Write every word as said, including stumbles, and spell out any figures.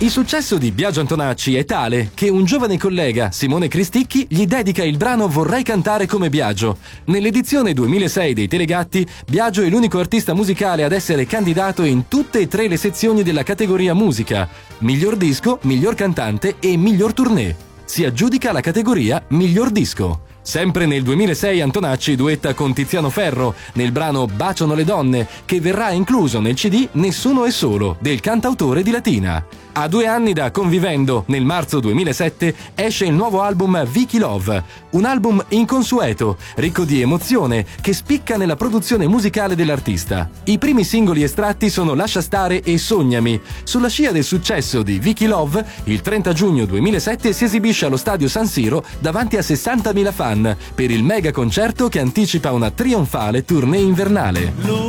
Il successo di Biagio Antonacci è tale che un giovane collega, Simone Cristicchi, gli dedica il brano Vorrei cantare come Biagio. Nell'edizione duemilasei dei Telegatti, Biagio è l'unico artista musicale ad essere candidato in tutte e tre le sezioni della categoria musica: miglior disco, miglior cantante e miglior tournée. Si aggiudica la categoria miglior disco. Sempre nel duemilasei Antonacci duetta con Tiziano Ferro nel brano Baciano le donne, che verrà incluso nel C D Nessuno è solo del cantautore di Latina. A due anni da Convivendo, nel marzo duemilasette, esce il nuovo album Vicky Love, un album inconsueto, ricco di emozione, che spicca nella produzione musicale dell'artista. I primi singoli estratti sono Lascia stare e Sognami. Sulla scia del successo di Vicky Love, il trenta giugno duemilasette si esibisce allo stadio San Siro davanti a sessantamila fan per il mega concerto che anticipa una trionfale tournée invernale.